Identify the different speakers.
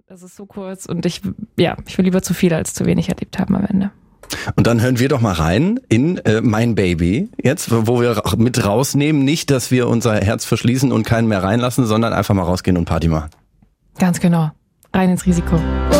Speaker 1: Es ist so kurz und ich will lieber zu viel als zu wenig erlebt haben am Ende.
Speaker 2: Und dann hören wir doch mal rein in Mein Baby, jetzt, wo wir auch mit rausnehmen, nicht, dass wir unser Herz verschließen und keinen mehr reinlassen, sondern einfach mal rausgehen und Party machen.
Speaker 1: Ganz genau. Rein ins Risiko.